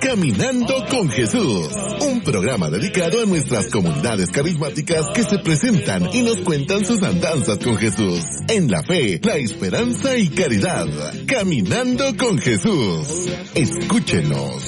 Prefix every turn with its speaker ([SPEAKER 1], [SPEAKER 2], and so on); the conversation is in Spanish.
[SPEAKER 1] Caminando con Jesús, un programa dedicado a nuestras comunidades carismáticas que se presentan y nos cuentan sus andanzas con Jesús, en la fe, la esperanza y caridad. Caminando con Jesús. Escúchenos.